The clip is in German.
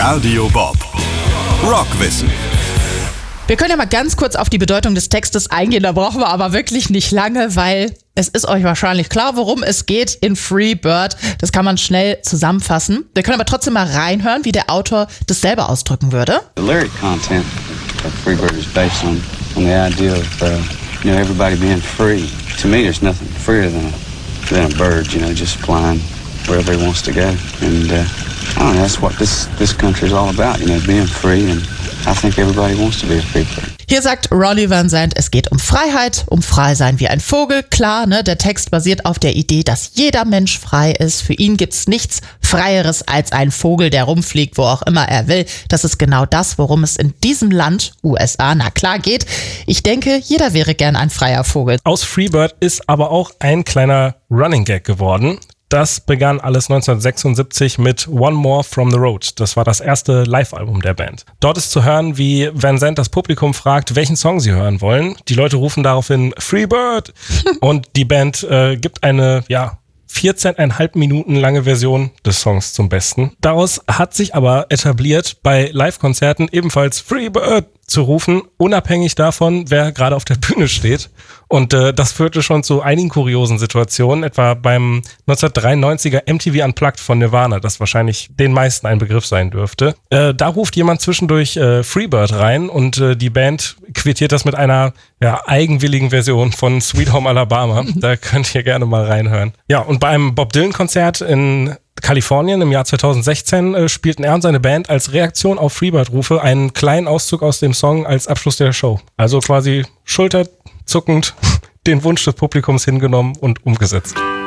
Radio Bob. Rockwissen. Wir können ja mal ganz kurz auf die Bedeutung des Textes eingehen, da brauchen wir aber wirklich nicht lange, weil es ist euch wahrscheinlich klar, worum es geht in Free Bird. Das kann man schnell zusammenfassen. Wir können aber trotzdem mal reinhören, wie der Autor das selber ausdrücken würde. The lyric content of Free Bird is based on the idea of everybody being free. To me, there's nothing freer than a bird, just flying wherever he wants to go. And I don't know, that's what this country is all about, being free. And I think everybody wants to be a free bird. Hier sagt Ronnie Van Zant, es geht um Freiheit, um frei sein wie ein Vogel. Klar, der Text basiert auf der Idee, dass jeder Mensch frei ist. Für ihn gibt's nichts Freieres als ein Vogel, der rumfliegt, wo auch immer er will. Das ist genau das, worum es in diesem Land, USA, na klar geht. Ich denke, jeder wäre gern ein freier Vogel. Aus Free Bird ist aber auch ein kleiner Running Gag geworden. Das begann alles 1976 mit One More from the Road. Das war das erste Live-Album der Band. Dort ist zu hören, wie Van Zant das Publikum fragt, welchen Song sie hören wollen. Die Leute rufen daraufhin Free Bird und die Band gibt eine 14,5 Minuten lange Version des Songs zum Besten. Daraus hat sich aber etabliert, bei Live-Konzerten ebenfalls Free Bird zu rufen, unabhängig davon, wer gerade auf der Bühne steht. Und das führte schon zu einigen kuriosen Situationen, etwa beim 1993er MTV Unplugged von Nirvana, das wahrscheinlich den meisten ein Begriff sein dürfte. Da ruft jemand zwischendurch Free Bird rein und die Band quittiert das mit einer eigenwilligen Version von Sweet Home Alabama. Da könnt ihr gerne mal reinhören. Ja, und bei einem Bob Dylan-Konzert in Kalifornien im Jahr 2016 spielten er und seine Band als Reaktion auf Freebird-Rufe einen kleinen Auszug aus dem Song als Abschluss der Show. Also quasi schulterzuckend den Wunsch des Publikums hingenommen und umgesetzt.